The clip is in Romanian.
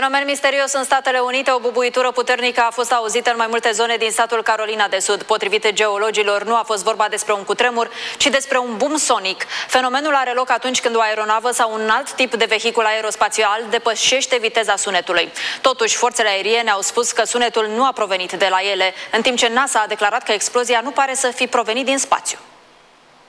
Fenomen misterios în Statele Unite, o bubuitură puternică a fost auzită în mai multe zone din statul Carolina de Sud. Potrivit geologilor, nu a fost vorba despre un cutremur, ci despre un boom sonic. Fenomenul are loc atunci când o aeronavă sau un alt tip de vehicul aerospațial depășește viteza sunetului. Totuși, forțele aeriene au spus că sunetul nu a provenit de la ele, în timp ce NASA a declarat că explozia nu pare să fi provenit din spațiu.